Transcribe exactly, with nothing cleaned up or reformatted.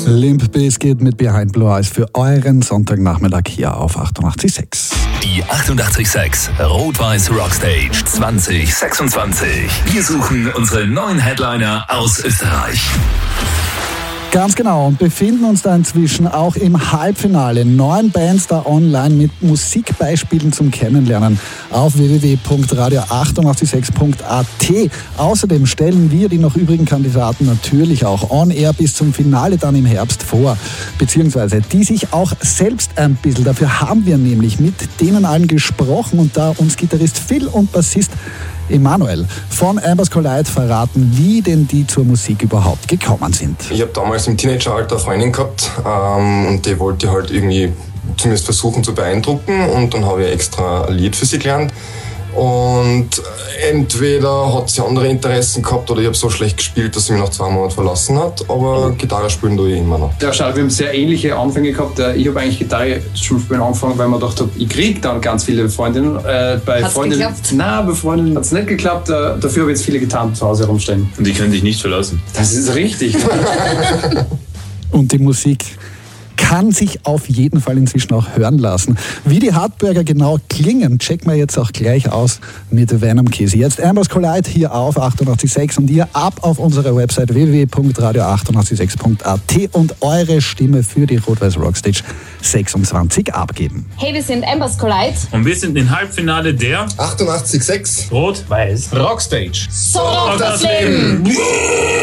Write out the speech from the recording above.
Limp Bizkit mit Behind Blue Eyes für euren Sonntagnachmittag hier auf achtundachtzig Komma sechs. Die achtundachtzig Komma sechs Rot-Weiß Rockstage zwanzig sechsundzwanzig. Wir suchen unsere neuen Headliner aus Österreich. Ganz genau, und befinden uns da inzwischen auch im Halbfinale. Neun Bands da online mit Musikbeispielen zum Kennenlernen auf w w w punkt radio achtundachtzig Komma sechs punkt a t. Außerdem stellen wir die noch übrigen Kandidaten natürlich auch on air bis zum Finale dann im Herbst vor. Beziehungsweise die sich auch selbst ein bisschen. Dafür haben wir nämlich mit denen allen gesprochen und da uns Gitarrist Phil und Bassist Emanuel von Ambers Collide verraten, wie denn die zur Musik überhaupt gekommen sind. Ich habe damals im Teenageralter eine Freundin gehabt ähm, und die wollte halt irgendwie zumindest versuchen zu beeindrucken und dann habe ich extra ein Lied für sie gelernt. Und entweder hat sie andere Interessen gehabt oder ich habe so schlecht gespielt, dass sie mich nach zwei Monaten verlassen hat. Aber Gitarre spielen tue ich immer noch. Ja, schau, wir haben sehr ähnliche Anfänge gehabt. Ich habe eigentlich Gitarre schon spielen angefangen, weil man dachte, ich kriege dann ganz viele Freundinnen. Äh, bei Hat's Freundinnen, geklappt? Nein, bei Freundinnen hat es nicht geklappt. Äh, dafür habe ich jetzt viele Gitarren zu Hause rumstehen. Und die können dich nicht verlassen. Das ist richtig. Und die Musik kann sich auf jeden Fall inzwischen auch hören lassen. Wie die Hardburger genau klingen, checken wir jetzt auch gleich aus mit Venom Kiss. Jetzt Ambers Collide hier auf achtundachtzig Komma sechs und ihr ab auf unsere Website w w w punkt radio achtundachtzig Komma sechs punkt a t und eure Stimme für die Rot-Weiß Rockstage sechsundzwanzig abgeben. Hey, wir sind Ambers Collide. Und wir sind im Halbfinale der achtundachtzig Komma sechs Rot-Weiß Rockstage. So rockt das Leben!